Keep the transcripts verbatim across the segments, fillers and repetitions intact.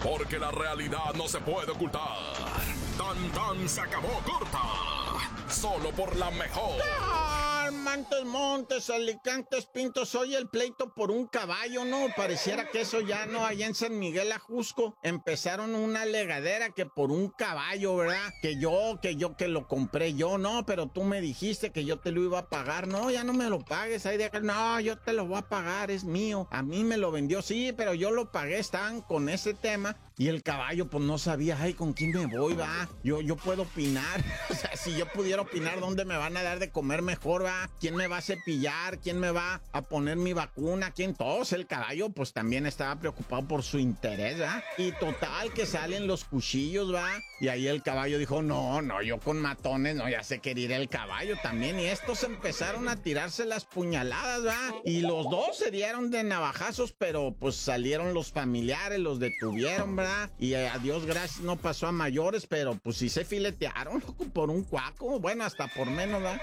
porque la realidad no se puede ocultar. Tan tan se acabó corta, solo por la mejor. Montes, Montes, Alicantes, Pintos, oye el pleito por un caballo, ¿no? Pareciera que eso ya no, allá en San Miguel Ajusco empezaron una legadera que por un caballo, ¿verdad? Que yo, que yo, que lo compré yo, no, pero tú me dijiste que yo te lo iba a pagar, no, ya no me lo pagues, ahí de acá, no, yo te lo voy a pagar, es mío, a mí me lo vendió, sí, pero yo lo pagué, estaban con ese tema. Y el caballo, pues no sabía, ay, ¿con quién me voy, va? Yo, yo puedo opinar, o sea, si yo pudiera opinar, ¿dónde me van a dar de comer mejor, va? ¿Quién me va a cepillar? ¿Quién me va a poner mi vacuna? ¿Quién? Todos, el caballo, pues también estaba preocupado por su interés, ¿va? Y total, que salen los cuchillos, ¿va? Y ahí el caballo dijo, no, no, yo con matones, no, ya sé que ir el caballo también. Y estos empezaron a tirarse las puñaladas, ¿va? Y los dos se dieron de navajazos, pero pues salieron los familiares, los detuvieron, ¿va? Y a Dios gracias no pasó a mayores, pero pues sí se filetearon, loco, por un cuaco, bueno, hasta por menos, ¿verdad?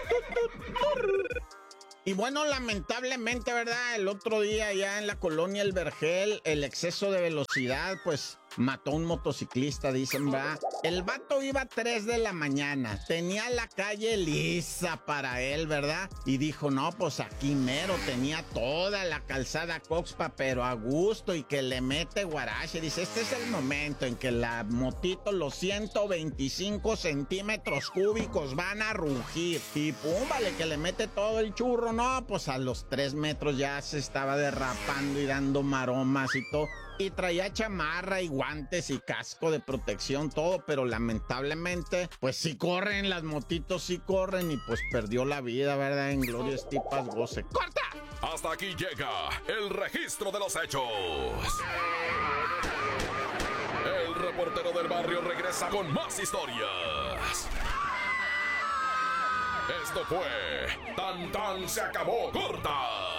Y bueno, lamentablemente, ¿verdad? El otro día ya en la colonia El Vergel, el exceso de velocidad, pues mató a un motociclista, dicen, ¿verdad? El vato iba a tres de la mañana, tenía la calle lisa para él, ¿verdad? Y dijo, no, pues aquí mero, tenía toda la calzada Coxpa, pero a gusto, y que le mete guarache. Dice, este es el momento en que la motito, los ciento veinticinco centímetros cúbicos van a rugir. Y pum, vale, que le mete todo el churro, no, pues a los tres metros ya se estaba derrapando y dando maromas y todo. Y traía chamarra y guantes y casco de protección, todo, pero lamentablemente, pues sí corren, las motitos sí corren, y pues perdió la vida, ¿verdad? En gloria estipas goce. ¡Corta! Hasta aquí llega el registro de los hechos. El reportero del barrio regresa con más historias. Esto fue Tan Tan se acabó corta.